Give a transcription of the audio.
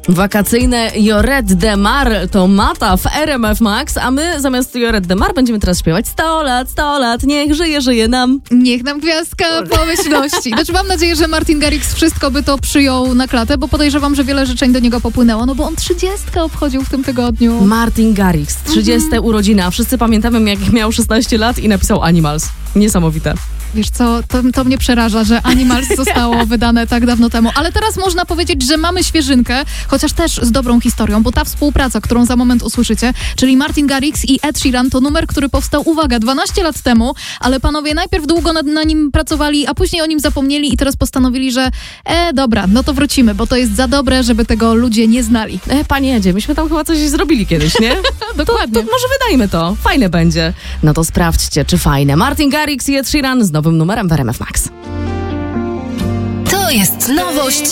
Wakacyjne Lloret de Mar to Mata w RMF Max, a my zamiast Lloret de Mar będziemy teraz śpiewać 100 lat, niech żyje nam. Niech nam gwiazdka pomyślności. Znaczy mam nadzieję, że Martin Garrix wszystko by to przyjął na klatę, bo podejrzewam, że wiele życzeń do niego popłynęło, no bo on 30 obchodził w tym tygodniu. Martin Garrix, 30 urodziny, a wszyscy pamiętamy, jak miał 16 lat i napisał Animals. Niesamowite. Wiesz co, to mnie przeraża, że Animals zostało wydane tak dawno temu. Ale teraz można powiedzieć, że mamy świeżynkę, chociaż też z dobrą historią, bo ta współpraca, którą za moment usłyszycie, czyli Martin Garrix i Ed Sheeran, to numer, który powstał, uwaga, 12 lat temu, ale panowie najpierw długo na nim pracowali, a później o nim zapomnieli i teraz postanowili, że dobra, no to wrócimy, bo to jest za dobre, żeby tego ludzie nie znali. Panie Edzie, myśmy tam chyba coś zrobili kiedyś, nie? Dokładnie. To może wydajmy to. Fajne będzie. No to sprawdźcie, czy fajne. Martin Garrix i Ed Sheeran z nowym numerem w RMF Max. To jest nowość